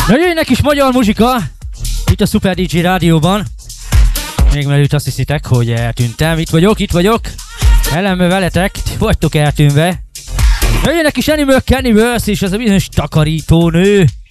Na jöjjnek is magyar muzsika, itt a Super DJ rádióban. Még mert azt hiszitek, hogy eltűntem. Itt vagyok. Ellenben veletek, ti vagytok eltűnve. Jöjjnek is Animal Cannibals és az a bizonyos takarítónő.